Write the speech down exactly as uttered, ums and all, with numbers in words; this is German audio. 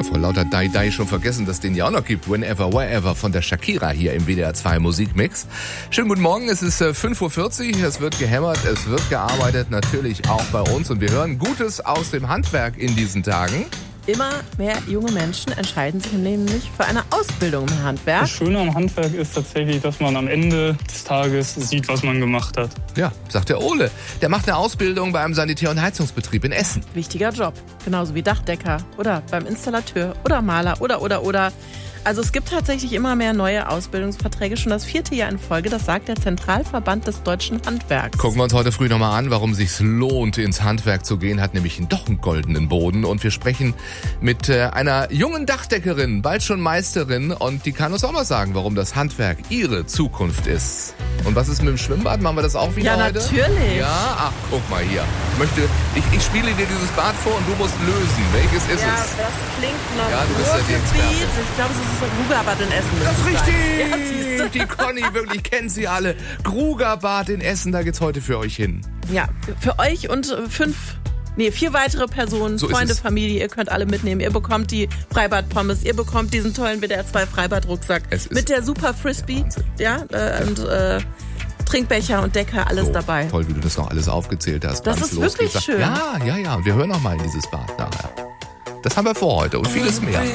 Vor lauter Dai Dai schon vergessen, dass es den ja auch noch gibt. Whenever, Wherever von der Shakira hier im W D R zwei Musikmix. Schönen guten Morgen, es ist äh, fünf Uhr vierzig, es wird gehämmert, es wird gearbeitet, natürlich auch bei uns. Und wir hören Gutes aus dem Handwerk in diesen Tagen. Immer mehr junge Menschen entscheiden sich nämlich für eine Ausbildung im Handwerk. Das Schöne am Handwerk ist tatsächlich, dass man am Ende des Tages sieht, was man gemacht hat. Ja, sagt der Ole. Der macht eine Ausbildung bei einem Sanitär- und Heizungsbetrieb in Essen. Wichtiger Job. Genauso wie Dachdecker oder beim Installateur oder Maler oder, oder, oder. Also es gibt tatsächlich immer mehr neue Ausbildungsverträge, schon das vierte Jahr in Folge, das sagt der Zentralverband des deutschen Handwerks. Gucken wir uns heute früh nochmal an, warum es sich lohnt, ins Handwerk zu gehen, hat nämlich doch einen goldenen Boden. Und wir sprechen mit äh, einer jungen Dachdeckerin, bald schon Meisterin, und die kann uns auch mal sagen, warum das Handwerk ihre Zukunft ist. Und was ist mit dem Schwimmbad? Machen wir das auch wieder ja, heute? Ja, natürlich. Ja, ach, guck mal hier. Ich, möchte, ich, ich spiele dir dieses Bad vor und du musst lösen. Welches ist ja, es? Ja, das klingt noch ja, du bist ja die Experte. Ich glaube, es ist das Grugerbad in Essen. Das ist richtig! Ja, die Conny, wirklich, kennt sie alle. Grugerbad in Essen, da geht's heute für euch hin. Ja, für euch und fünf... Nee, vier weitere Personen, so Freunde, Familie, ihr könnt alle mitnehmen. Ihr bekommt die Freibad-Pommes, ihr bekommt diesen tollen W D R zwei Freibad-Rucksack mit der Super Frisbee, ja, äh, und äh, Trinkbecher und Decke, alles so dabei. Toll, wie du das noch alles aufgezählt hast. Das ist wirklich schön. Ja, ja, ja, und wir hören noch mal in dieses Bad nachher. Das haben wir vor heute und vieles mehr.